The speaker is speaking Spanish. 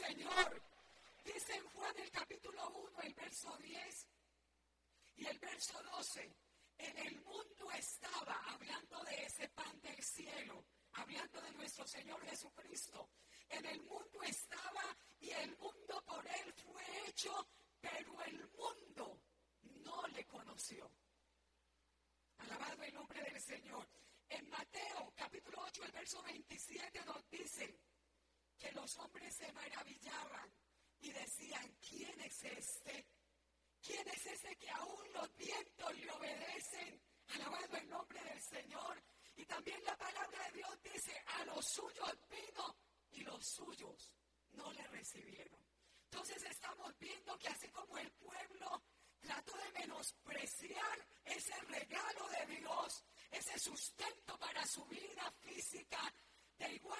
Señor. Dice en Juan el capítulo 1, el verso 10 y el verso 12. En el mundo estaba, hablando de ese pan del cielo, hablando de nuestro Señor Jesucristo. En el mundo estaba y el mundo por él fue hecho, pero el mundo no le conoció. Alabado el nombre del Señor. En Mateo capítulo 8, el verso 27 nos dice que los hombres se maravillaban y decían, ¿quién es este? ¿Quién es ese que aún los vientos le obedecen? Alabado el nombre del Señor. Y también la palabra de Dios dice, a los suyos vino y los suyos no le recibieron. Entonces estamos viendo que así como el pueblo trató de menospreciar ese regalo de Dios, ese sustento para su vida física, de igual